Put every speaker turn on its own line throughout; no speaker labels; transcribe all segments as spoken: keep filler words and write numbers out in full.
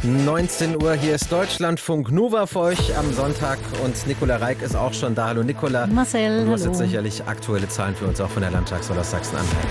neunzehn Uhr, hier ist Deutschlandfunk Nova für euch am Sonntag und Nicola Reik ist auch schon da. Hallo Nicola.
Marcel,
Du hast
hallo.
jetzt sicherlich aktuelle Zahlen für uns, auch von der Landtagswahl aus Sachsen-Anhalt.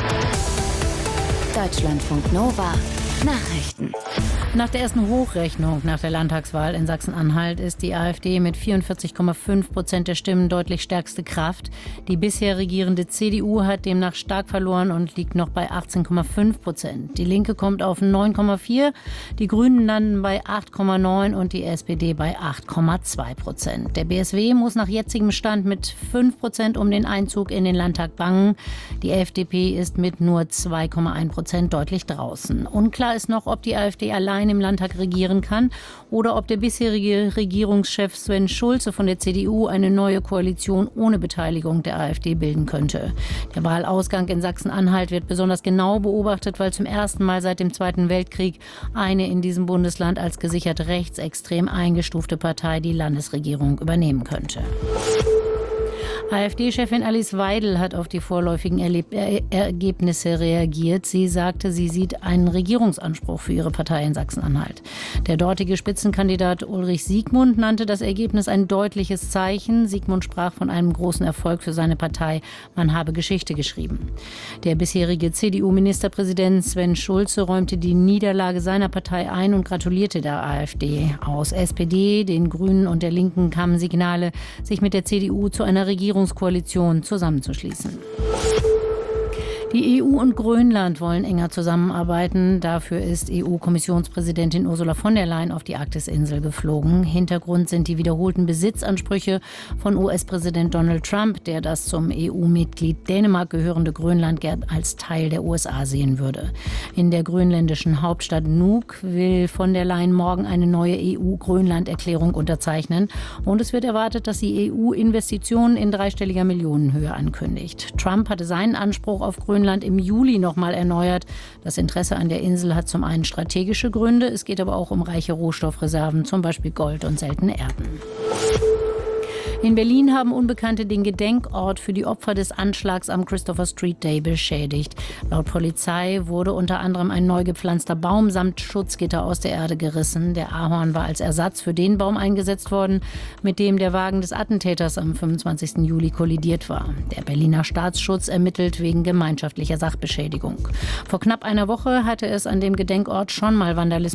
Deutschlandfunk Nova. Nachrichten.
Nach der ersten Hochrechnung nach der Landtagswahl in Sachsen-Anhalt ist die AfD mit vierundvierzig Komma fünf Prozent der Stimmen deutlich stärkste Kraft. Die bisher regierende C D U hat demnach stark verloren und liegt noch bei achtzehn Komma fünf Prozent. Die Linke kommt auf neun Komma vier, die Grünen landen bei acht Komma neun und die S P D bei acht Komma zwei Prozent. Der B S W muss nach jetzigem Stand mit fünf Prozent um den Einzug in den Landtag bangen. Die F D P ist mit nur zwei Komma eins Prozent deutlich draußen. Unklar ist noch, ob die AfD allein im Landtag regieren kann oder ob der bisherige Regierungschef Sven Schulze von der C D U eine neue Koalition ohne Beteiligung der AfD bilden könnte. Der Wahlausgang in Sachsen-Anhalt wird besonders genau beobachtet, weil zum ersten Mal seit dem Zweiten Weltkrieg eine in diesem Bundesland als gesichert rechtsextrem eingestufte Partei die Landesregierung übernehmen könnte. AfD-Chefin Alice Weidel hat auf die vorläufigen Erleb- er- Ergebnisse reagiert. Sie sagte, sie sieht einen Regierungsanspruch für ihre Partei in Sachsen-Anhalt. Der dortige Spitzenkandidat Ulrich Siegmund nannte das Ergebnis ein deutliches Zeichen. Siegmund sprach von einem großen Erfolg für seine Partei. Man habe Geschichte geschrieben. Der bisherige C D U-Ministerpräsident Sven Schulze räumte die Niederlage seiner Partei ein und gratulierte der AfD. Aus S P D, den Grünen und der Linken kamen Signale, sich mit der C D U zu einer Regierungskoalition zusammenzuschließen. Die E U und Grönland wollen enger zusammenarbeiten. Dafür ist E U-Kommissionspräsidentin Ursula von der Leyen auf die Arktisinsel geflogen. Hintergrund sind die wiederholten Besitzansprüche von U S-Präsident Donald Trump, der das zum E U-Mitglied Dänemark gehörende Grönland gern als Teil der U S A sehen würde. In der grönländischen Hauptstadt Nuuk will von der Leyen morgen eine neue E U-Grönland-Erklärung unterzeichnen. Und es wird erwartet, dass die E U Investitionen in dreistelliger Millionenhöhe ankündigt. Trump hatte seinen Anspruch auf Grönland im Juli noch mal erneuert. Das Interesse an der Insel hat zum einen strategische Gründe, es geht aber auch um reiche Rohstoffreserven, zum Beispiel Gold und seltene Erden. In Berlin haben Unbekannte den Gedenkort für die Opfer des Anschlags am Christopher Street Day beschädigt. Laut Polizei wurde unter anderem ein neu gepflanzter Baum samt Schutzgitter aus der Erde gerissen. Der Ahorn war als Ersatz für den Baum eingesetzt worden, mit dem der Wagen des Attentäters am fünfundzwanzigsten Juli kollidiert war. Der Berliner Staatsschutz ermittelt wegen gemeinschaftlicher Sachbeschädigung. Vor knapp einer Woche hatte es an dem Gedenkort schon mal Vandalismus